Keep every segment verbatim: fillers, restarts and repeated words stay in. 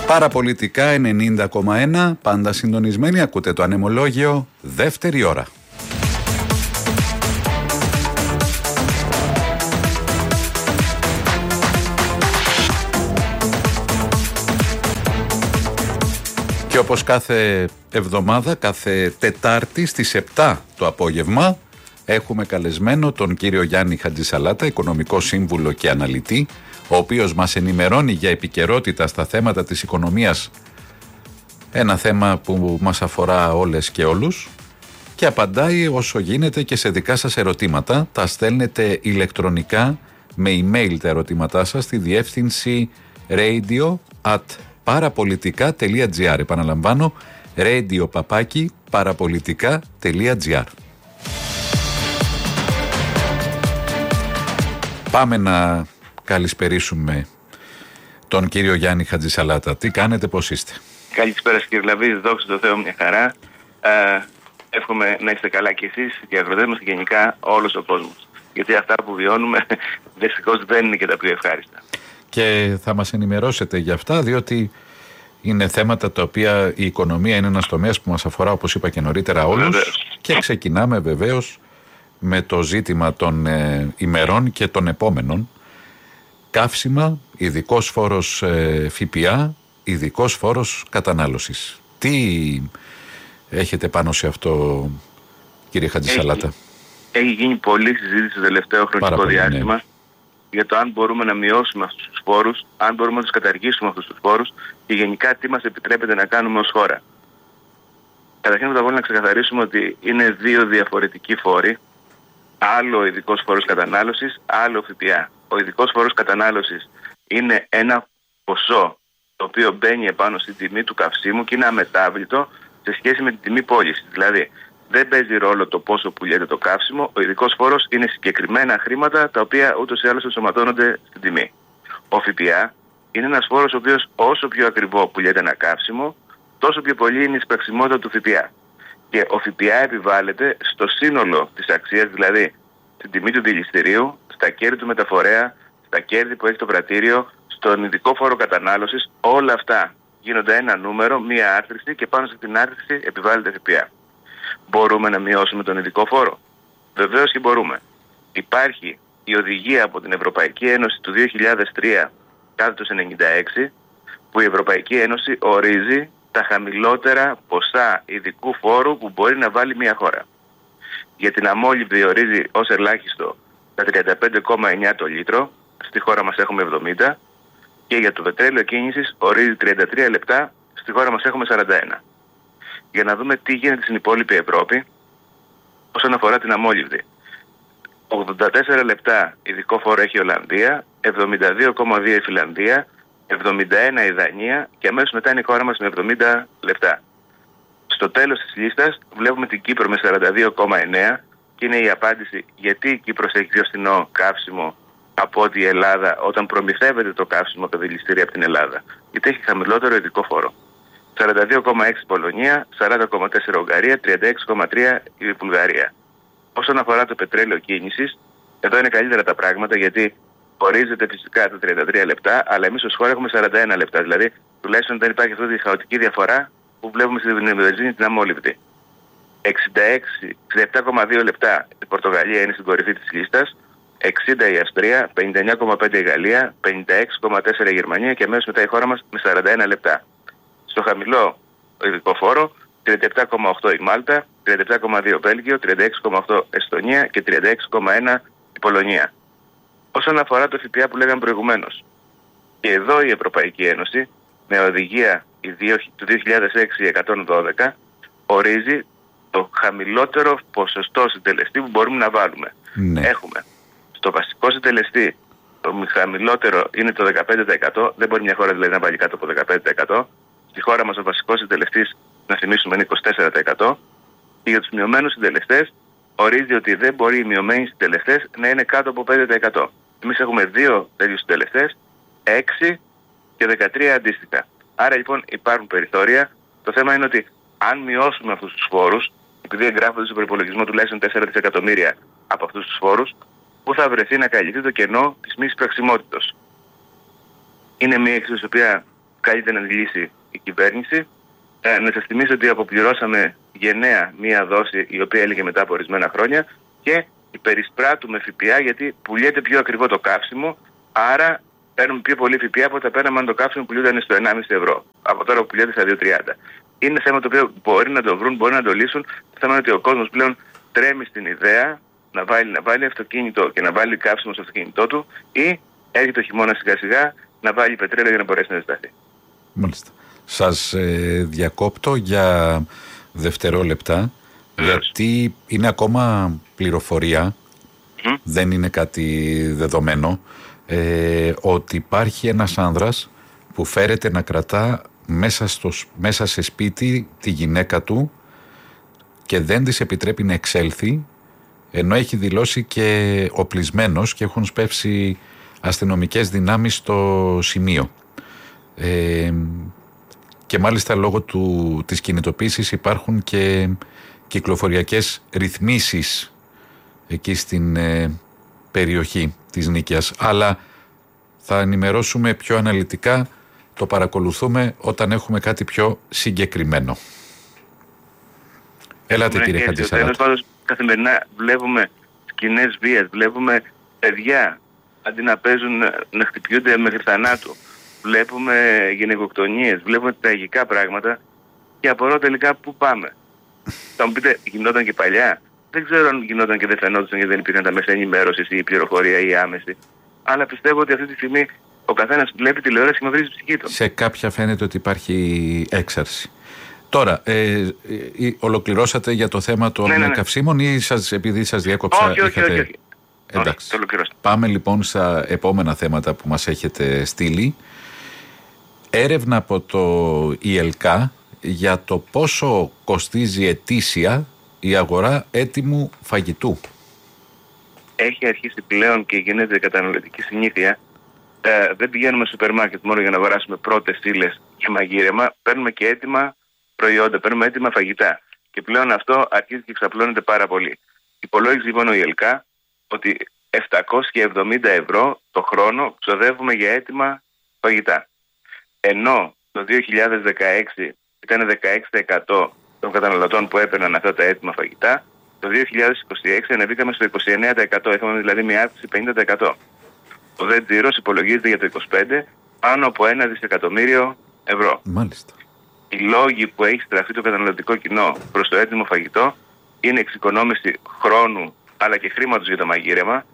Παραπολιτικά ενενήντα κόμμα ένα, πάντα συντονισμένοι, ακούτε το Ανεμολόγιο, δεύτερη ώρα. Και όπως κάθε εβδομάδα, κάθε Τετάρτη στις επτά το απόγευμα, έχουμε καλεσμένο τον κύριο Γιάννη Χατζησαλάτα, οικονομικό σύμβουλο και αναλυτή, ο οποίος μας ενημερώνει για επικαιρότητα στα θέματα της οικονομίας, ένα θέμα που μας αφορά όλες και όλους, και απαντάει όσο γίνεται και σε δικά σας ερωτήματα. Τα στέλνετε ηλεκτρονικά με email τα ερωτήματά σας στη διεύθυνση radio at parapolitica.gr. Επαναλαμβάνω, radio παπάκι parapolitica.gr. Πάμε να καλησπερίσουμε τον κύριο Γιάννη Χατζησαλάτα. Τι κάνετε, πώς είστε? Καλησπέρα κύριε Λαβίδη, δόξα τω Θεώ, μια χαρά. Ε, εύχομαι να είστε καλά κι εσείς, οι αγροτές μας και γενικά όλος ο κόσμος. Γιατί αυτά που βιώνουμε δυστυχώς δεν είναι και τα πιο ευχάριστα. Και θα μας ενημερώσετε για αυτά, διότι είναι θέματα τα οποία η οικονομία είναι ένας τομέας που μας αφορά, όπως είπα και νωρίτερα, όλους. Βεβαίως. Και ξεκινάμε βεβαίως με το ζήτημα των ε, ημερών και των επόμενων. Καύσιμα, ειδικός φόρος ε, ΦΠΑ, ειδικός φόρος κατανάλωσης. Τι έχετε πάνω σε αυτό, κύριε Χατζησαλάτα? Έχει, έχει γίνει πολλή συζήτηση το τελευταίο χρονικό πολύ, διάστημα, ναι, για το αν μπορούμε να μειώσουμε αυτούς τους φόρους, αν μπορούμε να τους καταργήσουμε αυτούς τους φόρους και γενικά τι μας επιτρέπεται να κάνουμε ως χώρα. Καταρχήν θα να ξεκαθαρίσουμε ότι είναι δύο διαφορετικοί φόροι. Άλλο ο ειδικός φόρος κατανάλωσης, άλλο ΦΠΑ. Ο ειδικός φόρος κατανάλωσης είναι ένα ποσό το οποίο μπαίνει επάνω στην τιμή του καυσίμου και είναι αμετάβλητο σε σχέση με την τιμή πώλησης. Δηλαδή δεν παίζει ρόλο το πόσο πουλιέται το καύσιμο. Ο ειδικός φόρος είναι συγκεκριμένα χρήματα τα οποία ούτως ή άλλως ενσωματώνονται στην τιμή. Ο ΦΠΑ είναι ένας φόρος ο οποίος όσο πιο ακριβό πουλιέται ένα καύσιμο, τόσο πιο πολύ είναι η εισπραξιμότητα του ΦΠΑ. Και ο ΦΠΑ επιβάλλεται στο σύνολο της αξίας, δηλαδή στην τιμή του δηληστηρίου, στα κέρδη του μεταφορέα, στα κέρδη που έχει το πρατήριο, στον ειδικό φόρο κατανάλωσης. Όλα αυτά γίνονται ένα νούμερο, μία άρθριση και πάνω σε την άρθριση επιβάλλεται ΦΠΑ. Μπορούμε να μειώσουμε τον ειδικό φόρο? Βεβαίως και μπορούμε. Υπάρχει η οδηγία από την Ευρωπαϊκή Ένωση του δύο χιλιάδες τρία κάθετος ενενήντα έξι, που η Ευρωπαϊκή Ένωση ορίζει τα χαμηλότερα ποσά ειδικού φόρου που μπορεί να βάλει μια χώρα. Για την αμόλυβδη ορίζει ως ελάχιστο τα τριάντα πέντε κόμμα εννιά το λίτρο, στη χώρα μας έχουμε εβδομήντα, και για το πετρέλαιο κίνησης ορίζει τριάντα τρία λεπτά, στη χώρα μας έχουμε σαράντα ένα. Για να δούμε τι γίνεται στην υπόλοιπη Ευρώπη όσον αφορά την αμόλυβδη. ογδόντα τέσσερα λεπτά ειδικό φόρο έχει η Ολλανδία, εβδομήντα δύο κόμμα δύο η Φιλανδία, εβδομήντα ένα η Δανία και αμέσως μετά είναι η χώρα μας με εβδομήντα λεπτά. Στο τέλος της λίστας βλέπουμε την Κύπρο με σαράντα δύο κόμμα εννέα και είναι η απάντηση γιατί η Κύπρος έχει πιο φθηνό καύσιμο από ότι η Ελλάδα όταν προμηθεύεται το καύσιμο από τα δηληστήρια από την Ελλάδα. Γιατί έχει χαμηλότερο ειδικό φόρο. σαράντα δύο κόμμα έξι η Πολωνία, σαράντα κόμμα τέσσερα η Ουγγαρία, τριάντα έξι κόμμα τρία η Βουλγαρία. Όσον αφορά το πετρέλαιο κίνησης, εδώ είναι καλύτερα τα πράγματα γιατί ορίζεται φυσικά τα τριάντα τρία λεπτά, αλλά εμείς ως χώρα έχουμε σαράντα ένα λεπτά. Δηλαδή, τουλάχιστον δεν υπάρχει αυτή τη χαοτική διαφορά που βλέπουμε στην βενζίνη την αμόλυβδη. εξήντα επτά κόμμα δύο λεπτά η Πορτογαλία είναι στην κορυφή της λίστας, εξήντα η Αυστρία, πενήντα εννιά κόμμα πέντε η Γαλλία, πενήντα έξι κόμμα τέσσερα η Γερμανία και αμέσως μετά η χώρα μας με σαράντα ένα λεπτά. Στο χαμηλό ειδικό φόρο, τριάντα επτά κόμμα οκτώ η Μάλτα, τριάντα επτά κόμμα δύο Βέλγιο, τριάντα έξι κόμμα οκτώ Εστονία και τριάντα έξι κόμμα ένα η Πολωνία. Όσον αφορά το ΦΠΑ που λέγαμε προηγουμένως, και εδώ η Ευρωπαϊκή Ένωση με οδηγία του δύο χιλιάδες έξι εκατόν δώδεκα ορίζει το χαμηλότερο ποσοστό συντελεστή που μπορούμε να βάλουμε. Ναι. Έχουμε στο βασικό συντελεστή το χαμηλότερο είναι το δεκαπέντε τοις εκατό, δεν μπορεί μια χώρα δηλαδή να βάλει κάτω από δεκαπέντε τοις εκατό. Στη χώρα μας ο βασικός συντελεστής, να θυμίσουμε, είναι είκοσι τέσσερα τοις εκατό και για τους μειωμένους συντελεστές ορίζει ότι δεν μπορεί οι μειωμένοι συντελεστές να είναι κάτω από πέντε τοις εκατό. Εμείς έχουμε δύο τέτοιους συντελεστές, έξι και δεκατρία αντίστοιχα. Άρα λοιπόν υπάρχουν περιθώρια. Το θέμα είναι ότι αν μειώσουμε αυτούς τους φόρους, επειδή εγγράφονται στον προϋπολογισμό τουλάχιστον τέσσερα δισεκατομμύρια από αυτούς τους φόρους, πού θα βρεθεί να καλυφθεί το κενό της μη εισπραξιμότητας. Είναι μια εξής η οποία καλείται να λύσει η κυβέρνηση. Ε, να σας θυμίσω ότι αποπληρώσαμε γενναία μία δόση η οποία έλεγε μετά από ορισμένα χρόνια και υπερισπράττουμε ΦΠΑ γιατί πουλιέται πιο ακριβό το καύσιμο, άρα παίρνουμε πιο πολύ ΦΠΑ από τα πέραμε αν το καύσιμο πουλιόταν στο ενάμιση ευρώ. Από τώρα που πουλιέται στα δύο τριάντα. Είναι θέμα το οποίο μπορεί να το βρουν, μπορεί να το λύσουν. Το θέμα είναι ότι ο κόσμος πλέον τρέμει στην ιδέα να βάλει, να βάλει αυτοκίνητο και να βάλει καύσιμο στο αυτοκίνητό του ή έρχεται το χειμώνα σιγά σιγά να βάλει πετρέλαιο για να μπορέσει να ζεσταθεί. Μάλιστα. Σας ε, διακόπτω για δευτερόλεπτα, γιατί είναι ακόμα πληροφορία, mm. δεν είναι κάτι δεδομένο, ε, ότι υπάρχει ένας άνδρας που φέρεται να κρατά μέσα, στο, μέσα σε σπίτι τη γυναίκα του και δεν της επιτρέπει να εξέλθει, ενώ έχει δηλώσει και οπλισμένος και έχουν σπεύσει αστυνομικές δυνάμεις στο σημείο. Ε, και μάλιστα λόγω του, της κινητοποίησης υπάρχουν και κυκλοφοριακές ρυθμίσεις εκεί στην ε, περιοχή της Νίκαιας. Αλλά θα ενημερώσουμε πιο αναλυτικά, το παρακολουθούμε όταν έχουμε κάτι πιο συγκεκριμένο. Ελάτε ναι, κύριε Χατζησαλάτα. Τέλος πάντων, καθημερινά βλέπουμε σκηνές βίας, βλέπουμε παιδιά αντί να παίζουν να χτυπιούνται μέχρι θανάτου. Βλέπουμε γυναικοκτονίες, βλέπουμε τραγικά πράγματα και απορώ τελικά πού πάμε. Θα μου πείτε, γινόταν και παλιά. Δεν ξέρω αν γινόταν και δεν φαινόταν γιατί δεν υπήρχαν τα μέσα ενημέρωσης ή η πληροφορία ή η άμεση. Αλλά πιστεύω ότι αυτή τη στιγμή ο καθένας βλέπει τηλεόραση και μαυρίζει ψυχή του. Σε κάποια φαίνεται ότι υπάρχει έξαρση. Τώρα, ε, ε, ε, ολοκληρώσατε για το θέμα των ναι, ναι, ναι. καυσίμων ή σας, επειδή σας διέκοψα... Όχι, όχι, είχατε... όχι, όχι. Εντάξει. Όχι, πάμε λοιπόν στα επόμενα θέματα που μας έχετε στείλει. Έρευνα από το ΙΕΛΚΑ για το πόσο κοστίζει ετήσια η αγορά έτοιμου φαγητού. Έχει αρχίσει πλέον και γίνεται καταναλωτική συνήθεια. Ε, δεν πηγαίνουμε στο σούπερ μάρκετ μόνο για να αγοράσουμε πρώτες ύλες και μαγείρεμα. Παίρνουμε και έτοιμα προϊόντα, παίρνουμε έτοιμα φαγητά. Και πλέον αυτό αρχίζει και εξαπλώνεται πάρα πολύ. Υπολόγιζε λοιπόν ο ΙΕΛΚΑ ότι επτακόσια εβδομήντα ευρώ το χρόνο ξοδεύουμε για έτοιμα φαγητά. Ενώ το δύο χιλιάδες δεκαέξι ήταν δεκαέξι τοις εκατό των καταναλωτών που έπαιρναν αυτά τα έτοιμα φαγητά, το δύο χιλιάδες είκοσι έξι ανεβήκαμε στο είκοσι εννέα τοις εκατό, είχαμε δηλαδή μια αύξηση πενήντα τοις εκατό. Ο δε τζίρος υπολογίζεται για το είκοσι πέντε πάνω από ένα δισεκατομμύριο ευρώ. Μάλιστα. Οι λόγοι που έχει στραφεί το καταναλωτικό κοινό προς το έτοιμο φαγητό είναι εξοικονόμηση χρόνου αλλά και χρήματος για το μαγείρεμα,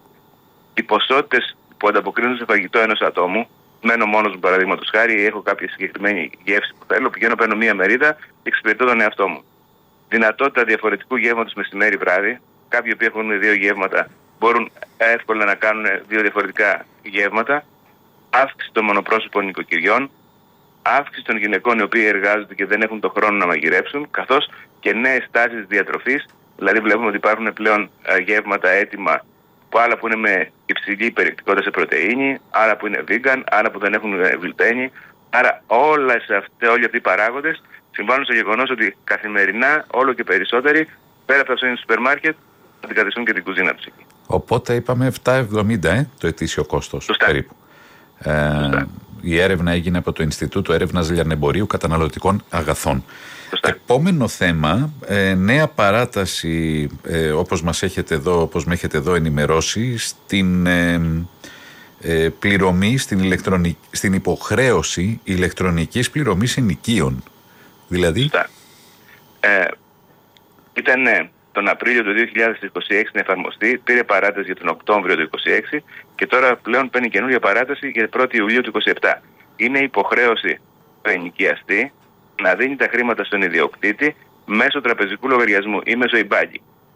οι ποσότητες που ανταποκρίνουν σε φαγητό ενός ατόμου. Μένω μόνος μου παραδείγματος χάρη, έχω κάποια συγκεκριμένη γεύση που θέλω, πηγαίνω, παίρνω μία μερίδα και εξυπηρετώ τον εαυτό μου. Δυνατότητα διαφορετικού γεύματος μεσημέρι βράδυ. Κάποιοι που έχουν δύο γεύματα μπορούν εύκολα να κάνουν δύο διαφορετικά γεύματα. Αύξηση των μονοπρόσωπων νοικοκυριών. Αύξηση των γυναικών οι οποίοι εργάζονται και δεν έχουν τον χρόνο να μαγειρέψουν. Καθώς και νέες τάσεις διατροφής. Δηλαδή, βλέπουμε ότι υπάρχουν πλέον γεύματα έτοιμα. Που άλλα που είναι με υψηλή περιεκτικότητα σε πρωτεΐνη, άλλα που είναι vegan, άλλα που δεν έχουν γλουτένη. Άρα όλες αυτές, όλοι αυτοί οι παράγοντες συμβάλλουν στο γεγονός ότι καθημερινά όλο και περισσότεροι πέρα από τα ψώνια του σούπερ μάρκετ αντικαθιστούν και την κουζίνα τους εκεί. Οπότε είπαμε επτακόσια εβδομήντα ε, το ετήσιο κόστος περίπου. Ε, η έρευνα έγινε από το Ινστιτούτο Έρευνας Λιανεμπορίου Καταναλωτικών Αγαθών. Σωστά. Επόμενο θέμα, ε, νέα παράταση, ε, όπως μας έχετε εδώ, όπως με έχετε εδώ ενημερώσει, στην ε, ε, πληρωμή, στην, ηλεκτρονική, στην υποχρέωση ηλεκτρονικής πληρωμής ενοικίων. Δηλαδή... Σωστά. Ε, ήταν ε, τον Απρίλιο του δύο χιλιάδες είκοσι έξι να εφαρμοστεί, πήρε παράταση για τον Οκτώβριο του είκοσι έξι και τώρα πλέον παίρνει καινούργια παράταση για πρώτη Ιουλίου του είκοσι επτά. Είναι υποχρέωση του ενοικιαστή να δίνει τα χρήματα στον ιδιοκτήτη μέσω τραπεζικού λογαριασμού ή μέσω e-banking.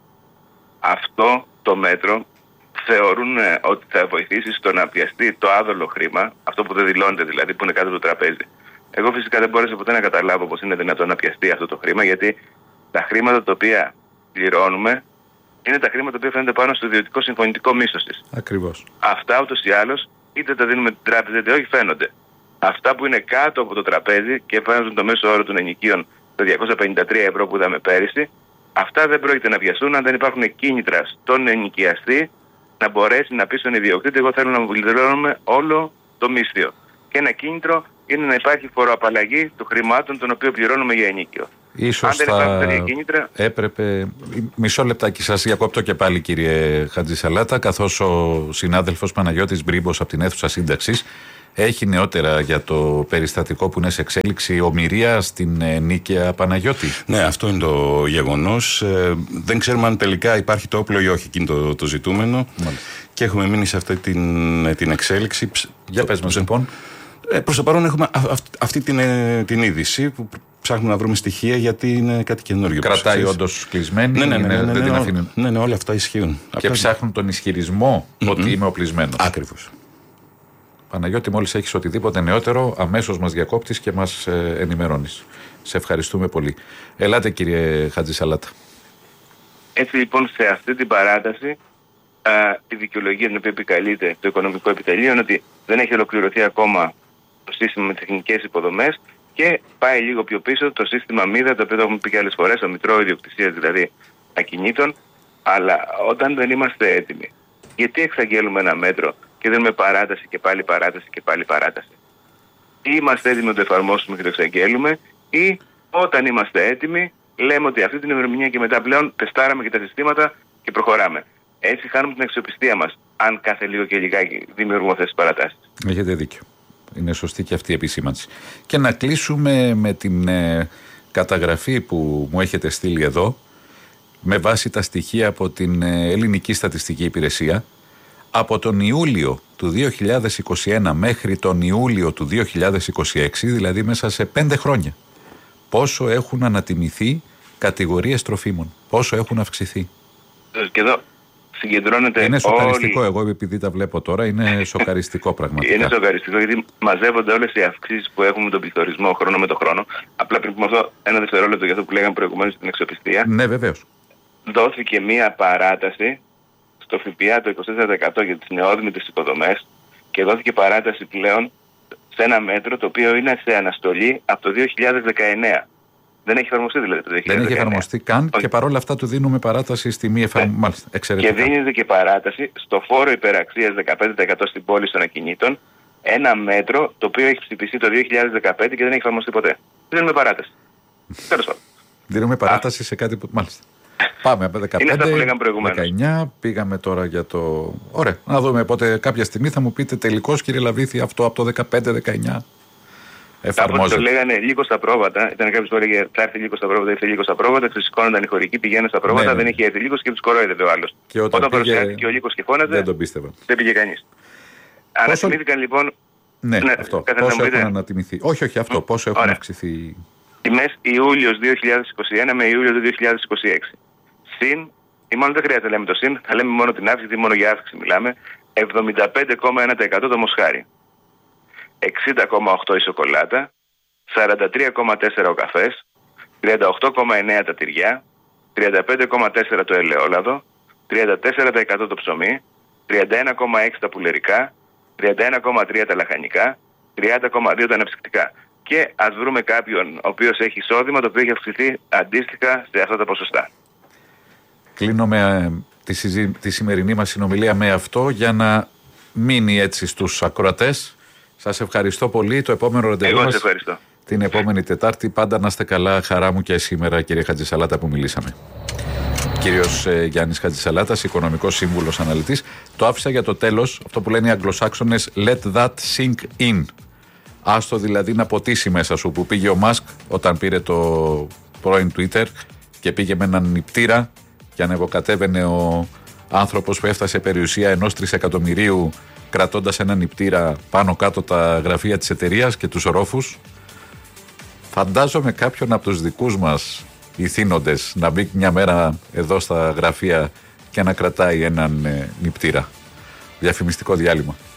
Αυτό το μέτρο θεωρούν ε, ότι θα βοηθήσει στο να πιαστεί το άδολο χρήμα, αυτό που δεν δηλώνεται δηλαδή, που είναι κάτω από το τραπέζι. Εγώ φυσικά δεν μπόρεσα ποτέ να καταλάβω πώς είναι δυνατόν να πιαστεί αυτό το χρήμα, γιατί τα χρήματα τα οποία πληρώνουμε είναι τα χρήματα που φαίνονται πάνω στο ιδιωτικό συμφωνητικό μίσθωσης. Ακριβώς. Αυτά ούτως ή άλλως είτε τα δίνουμε την τράπεζα είτε όχι φαίνονται. Αυτά που είναι κάτω από το τραπέζι και εμφανίζουν το μέσο όρο των ενοικίων, το διακόσια πενήντα τρία ευρώ που είδαμε πέρυσι, αυτά δεν πρόκειται να πιαστούν αν δεν υπάρχουν κίνητρα στον ενοικιαστή να μπορέσει να πει στον ιδιοκτήτη: εγώ θέλω να μου πληρώνουμε όλο το μίσθιο. Και ένα κίνητρο είναι να υπάρχει φοροαπαλλαγή των χρημάτων των οποίων πληρώνουμε για ενοίκιο. Ίσως αν δεν θα υπάρχει κίνητρα... έπρεπε... Μισό λεπτάκι σας διακόπτω και πάλι, κύριε Χατζησαλάτα, καθώς ο συνάδελφος Παναγιώτης Μπρίμπος από την αίθουσα σύνταξης έχει νεότερα για το περιστατικό που είναι σε εξέλιξη ομηρία στην ε, Νίκαια Παναγιώτη. Ναι, αυτό είναι το γεγονός. Ε, δεν ξέρουμε αν τελικά υπάρχει το όπλο ή όχι, εκείνο το, το ζητούμενο. Μάλιστα. Και έχουμε μείνει σε αυτή την, την εξέλιξη. Για πες μας λοιπόν. Ε, προς το παρόν έχουμε α, α, αυτή την, ε, την είδηση που ψάχνουμε να βρούμε στοιχεία, γιατί είναι κάτι καινούργιο. Κρατάει όντως κλεισμένη, ναι, ναι, ναι, ναι, ναι, δεν ναι, την ναι, αφήνουν. Ναι, ναι, όλα αυτά ισχύουν. Και αυτά... ψάχνουν τον ισχυρισμό mm-hmm. ότι είμαι οπλισμένος. Ακριβώς. Παναγιώτη, μόλις έχεις οτιδήποτε νεότερο, αμέσως μας διακόπτεις και μας ε, ενημερώνεις. Σε ευχαριστούμε πολύ. Ελάτε, κύριε Χατζησαλάτα. Έτσι λοιπόν, σε αυτή την παράταση, α, η δικαιολογία την οποία επικαλείται το Οικονομικό Επιτελείο είναι ότι δεν έχει ολοκληρωθεί ακόμα το σύστημα με τεχνικές υποδομές και πάει λίγο πιο πίσω το σύστημα μίδα, το οποίο το έχουμε πει και άλλες φορές, το Μητρό Ιδιοκτησίας δηλαδή ακινήτων. Αλλά όταν δεν είμαστε έτοιμοι, γιατί εξαγγέλουμε ένα μέτρο και δίνουμε παράταση και πάλι παράταση και πάλι παράταση? Ή είμαστε έτοιμοι να το εφαρμόσουμε και το εξαγγέλουμε, ή όταν είμαστε έτοιμοι λέμε ότι αυτή την ημερομηνία και μετά πλέον τεστάραμε και τα συστήματα και προχωράμε. Έτσι χάνουμε την αξιοπιστία μας, αν κάθε λίγο και λιγάκι δημιουργούμε αυτές τις παρατάσεις. Έχετε δίκιο. Είναι σωστή και αυτή η επισήμανση. Και να κλείσουμε με την ε, καταγραφή που μου έχετε στείλει εδώ, με βάση τα στοιχεία από την ε, Ελληνική Στατιστική Υπηρεσία. Από τον Ιούλιο του δύο χιλιάδες είκοσι ένα μέχρι τον Ιούλιο του δύο χιλιάδες είκοσι έξι, δηλαδή μέσα σε πέντε χρόνια, πόσο έχουν ανατιμηθεί κατηγορίες τροφίμων, πόσο έχουν αυξηθεί. Και εδώ συγκεντρώνεται. Είναι σοκαριστικό, όλη... εγώ επειδή τα βλέπω τώρα, είναι σοκαριστικό πραγματικά. Είναι σοκαριστικό, γιατί μαζεύονται όλες οι αυξήσεις που έχουμε με τον πληθωρισμό χρόνο με το χρόνο. Απλά πριν πούμε αυτό, ένα δευτερόλεπτο για αυτό που λέγαμε προηγουμένως στην αξιοπιστία. Ναι, βεβαίως. Δόθηκε μία παράταση στο ΦΠΑ το είκοσι τέσσερα τοις εκατό για τις νεόδημητες υποδομές και δόθηκε παράταση πλέον σε ένα μέτρο το οποίο είναι σε αναστολή από το δύο χιλιάδες δεκαεννέα. Δεν έχει εφαρμοστεί δηλαδή το δύο χιλιάδες δεκαεννέα. Δεν έχει εφαρμοστεί καν. Όχι. Και παρόλα αυτά του δίνουμε παράταση στη μη εφαρμογή. Μάλιστα, εξαιρετικά. Και δίνεται και παράταση στο φόρο υπεραξίας δεκαπέντε τοις εκατό στην πώληση των ακινήτων. Ένα μέτρο το οποίο έχει ψηφιστεί το δύο χιλιάδες δεκαπέντε και δεν έχει εφαρμοστεί ποτέ. Δίνουμε παράταση. Τέλος πάντων. Δίνουμε παράταση Α. σε κάτι που. Μάλιστα. Πάμε από δεκαπέντε, δεκαεννέα, πήγαμε τώρα για το... Ωραία, να δούμε πότε κάποια στιγμή θα μου πείτε τελικώς, κύριε Λαβίθη, αυτό από το δεκαπέντε δεκαεννέα εφαρμόζεται. Το λέγανε λίγο στα πρόβατα, ήταν κάποιος που έλεγε θα έρθει λίγο στα πρόβατα, ήρθε λίγο στα πρόβατα, ξεσηκώνονταν οι χωρικοί, πηγαίνουν στα πρόβατα, ναι, δεν είχε έρθει λίγος και τους κορόιδευε ο άλλος. Και όταν, όταν πήγε... παρουσιάστηκε ο Λύκος και φώναζε, δεν τον πίστευαν. Δεν πήγε κανείς. Πόσο... Ανατιμήθηκαν λοιπόν... Ναι, ναι, αυτό. Πόσο έχουν ανατιμηθεί. Όχι, όχι αυτό. Πόσο έχουν αυξηθεί. Τιμές Ιούλιος δύο χιλιάδες είκοσι ένα με Ιούλιο δύο χιλιάδες είκοσι έξι. Συν, ή μάλλον δεν χρειάζεται να λέμε το συν, θα λέμε μόνο την αύξηση, γιατί μόνο για αύξηση μιλάμε, εβδομήντα πέντε κόμμα ένα τοις εκατό το μοσχάρι, εξήντα κόμμα οκτώ τοις εκατό η σοκολάτα, σαράντα τρία κόμμα τέσσερα τοις εκατό ο καφές, τριάντα οκτώ κόμμα εννέα τοις εκατό τα τυριά, τριάντα πέντε κόμμα τέσσερα τοις εκατό το ελαιόλαδο, τριάντα τέσσερα τοις εκατό το ψωμί, τριάντα ένα κόμμα έξι τοις εκατό τα πουλερικά, τριάντα ένα κόμμα τρία τοις εκατό τα λαχανικά, τριάντα κόμμα δύο τοις εκατό τα αναψυκτικά. Και ας βρούμε κάποιον ο οποίος έχει εισόδημα το οποίο έχει αυξηθεί αντίστοιχα σε αυτά τα ποσοστά. Κλείνω με τη, συζη... τη σημερινή μας συνομιλία με αυτό για να μείνει έτσι στους ακροατές. Σας ευχαριστώ πολύ. Το επόμενο ραντεβού μας την επόμενη Τετάρτη. Πάντα να είστε καλά. Χαρά μου και σήμερα, κύριε Χατζησαλάτα, που μιλήσαμε. Κύριος ε, Γιάννης Χατζησαλάτας, οικονομικός σύμβουλος αναλυτής. Το άφησα για το τέλος, αυτό που λένε οι Αγγλοσάξονες, let that sink in. Άστο δηλαδή να ποτίσει μέσα σου, που πήγε ο Μάσκ όταν πήρε το πρώην Twitter και πήγε με έναν νηπτήρα και ανεβοκατέβαινε ο άνθρωπος που έφτασε περιουσία ενός τρισεκατομμυρίου κρατώντας έναν νηπτήρα πάνω κάτω τα γραφεία της εταιρείας και τους ορόφους. Φαντάζομαι κάποιον από τους δικούς μας ηθήνοντες να μπει μια μέρα εδώ στα γραφεία και να κρατάει έναν ε, νηπτήρα. Διαφημιστικό διάλειμμα.